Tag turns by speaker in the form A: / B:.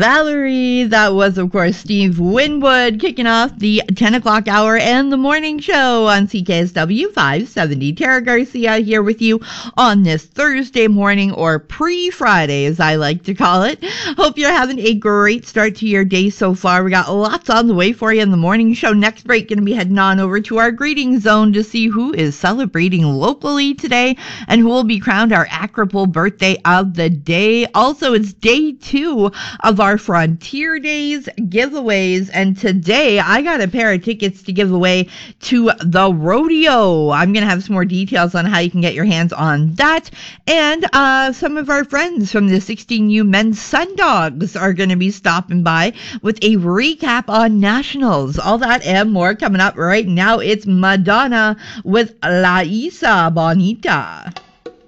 A: Valerie. That was, of course, Steve Winwood kicking off the 10 o'clock hour and the morning show on CKSW 570. Tara Garcia here with you on this Thursday morning, or pre-Friday as I like to call it. Hope you're having a great start to your day so far. We got lots on the way for you in the morning show. Next break, going to be heading on over to our greeting zone to see who is celebrating locally today and who will be crowned our Acropole birthday of the day. Also, it's day 2 of our Frontier Days giveaways, and today I got a pair of tickets to give away to the rodeo. I'm going to have some more details on how you can get your hands on that, and some of our friends from the 16U Men's Sundogs are going to be stopping by with a recap on nationals. All that and more coming up right now. It's Madonna with La Isa Bonita.